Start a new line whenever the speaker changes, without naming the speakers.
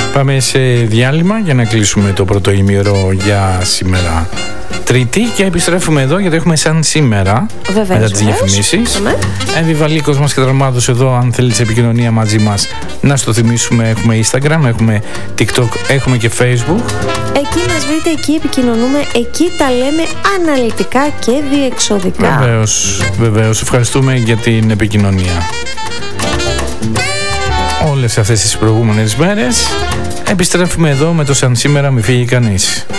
Πάμε σε διάλειμμα για να κλείσουμε το πρώτο ημίωρο για σήμερα Τρίτη και επιστρέφουμε εδώ γιατί έχουμε σαν σήμερα.
Βεβαίως,
μετά τις διαφημίσεις. Εμβιβαλίκος μας και Δρομάτος εδώ, αν θέλεις επικοινωνία μαζί μας, να στο θυμίσουμε, έχουμε Instagram, έχουμε TikTok, έχουμε και Facebook.
Εκεί μας βρείτε, εκεί επικοινωνούμε, εκεί τα λέμε αναλυτικά και διεξοδικά.
Βεβαίως, ευχαριστούμε για την επικοινωνία. Όλες αυτές τις προηγούμενες μέρες επιστρέφουμε εδώ με το σαν σήμερα μη φύγει κανείς.